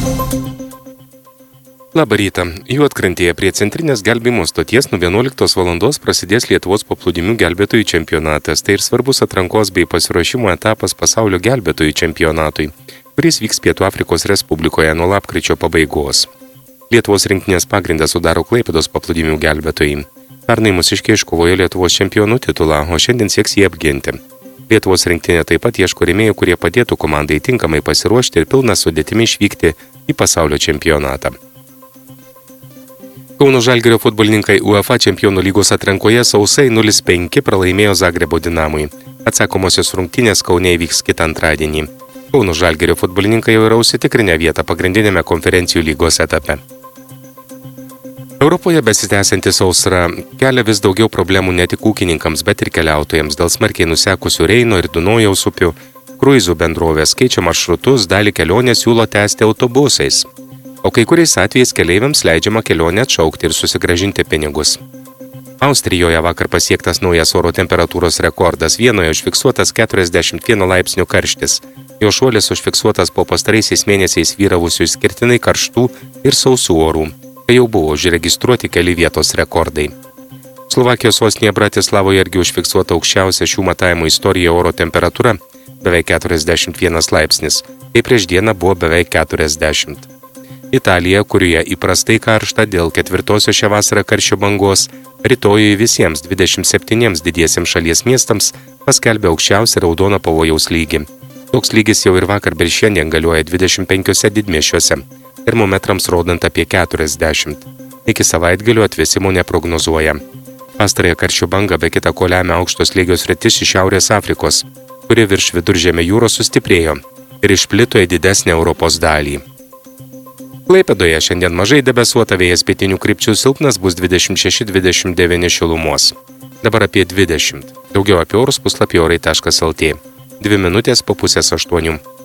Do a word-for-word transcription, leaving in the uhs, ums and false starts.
Labą rytą. Juodkrantėje prie centrinės gelbėjimo stoties nuo vienuoliktos valandos prasidės Lietuvos paplūdimių gelbėtojų čempionatas. Tai ir svarbus atrankos bei pasiruošimo etapas pasaulio gelbėtojų čempionatui, kuris vyks Pietų Afrikos Respublikoje nuo lapkričio pabaigos. Lietuvos rinktinės pagrindą sudaro Klaipėdos paplūdimių gelbėtojai. Pernai mūsiškiai iškovojo Lietuvos čempionų titulą, o šiandien sieks jį apginti. Lietuvos rinktinė taip pat ieško rėmėjų, kurie padėtų komandai tinkamai pasiruošti ir pilną sudėtimi išvykti į pasaulio čempionatą. Kauno Žalgirio futbolininkai UEFA čempionų lygos atrankoje sausai nulis penki pralaimėjo Zagrebo Dinamui. Atsakomosios rungtynės Kaune įvyks kitą antradienį. Kauno Žalgirio futbolininkai jau yra užsitikrinę vietą pagrindinėme konferencijų lygos etape. Europoje besitęsianti sausra kelia vis daugiau problemų ne tik ūkininkams, bet ir keliautojams dėl smarkiai nusekusių Reino ir Dunojaus upių. Kruizų bendrovės keičia maršrutus, dalį kelionės siūlo tęsti autobusais. O kai kuriais atvejais keleiviams leidžiama kelionę atšaukti ir susigrąžinti pinigus. Austrijoje vakar pasiektas naujas oro temperatūros rekordas, Vienoje užfiksuotas keturiasdešimt vieno laipsnių karštis. Jo šuolis užfiksuotas po pastaraisiais mėnesiais vyravusių išskirtinai karštų ir sausų orų, kai jau buvo užregistruoti keli vietos rekordai. Slovakijos sostinėje Bratislavoje irgi užfiksuota aukščiausia šių matavimų istorijoje oro temperatūra beveik keturiasdešimt vienas laipsnis, kai prieš dieną buvo beveik keturiasdešimt. Italija, kurioje įprastai karšta dėl ketvirtosios šią vasarą karščio bangos, rytojui visiems dvidešimt septyniems didiesiems šalies miestams paskelbė aukščiausią raudoną pavojaus lygį. Toks lygis jau ir vakar bei šiandien galioja dvidešimt penkiuose didmiesčiuose, termometrams rodant apie keturiasdešimt. Iki savaitgalio atvėsimo neprognozuoja. Pastarąją karščio bangą be kita ko lemia aukštos slėgio sritis iš Šiaurės Afrikos, kuri virš Viduržemio jūros sustiprėjo ir išplito į didesnę Europos dalį. Klaipėdoje šiandien mažai debesuota, vėjas pietinių krypčių silpnas, bus dvidešimt šeši dvidešimt devyni šilumos. Dabar apie dvidešimt. Daugiau apie orus puslapyje orai taškas lt. Dvi minutės po pusės aštuonių.